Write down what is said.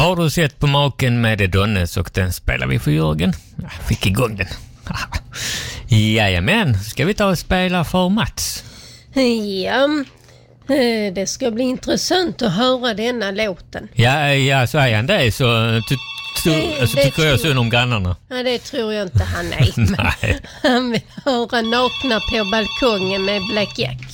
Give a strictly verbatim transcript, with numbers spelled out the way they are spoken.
Har du sett på maken med Donnes och den spelar vi för Jörgen? Jag fick igång den. Jajamän, ska vi ta och spela för Mats? Ja, det ska bli intressant att höra denna låten. Ja, ja så är han det så, ty, ty, det, alltså, det tycker jag tror... synd om grannarna. Ja, det tror jag inte han är. Nej. Han vill höra Nakna på balkongen med Black Jack.